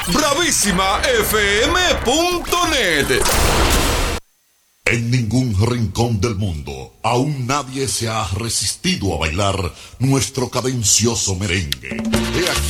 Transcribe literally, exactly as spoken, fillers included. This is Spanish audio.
bravísima f m punto net. En ningún rincón del mundo aún nadie se ha resistido a bailar nuestro cadencioso merengue. He aquí